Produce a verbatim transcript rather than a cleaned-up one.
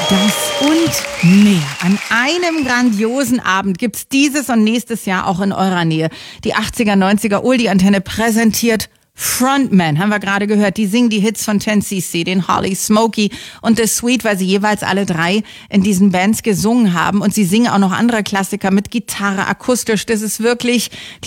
Das und mehr. An einem grandiosen Abend gibt's dieses und nächstes Jahr auch in eurer Nähe. Die achtziger, neunziger Oldie-Antenne präsentiert Frontman, haben wir gerade gehört. Die singen die Hits von ten C C, den Holly, Smokey und The Sweet, weil sie jeweils alle drei in diesen Bands gesungen haben. Und sie singen auch noch andere Klassiker mit Gitarre, akustisch. Das ist wirklich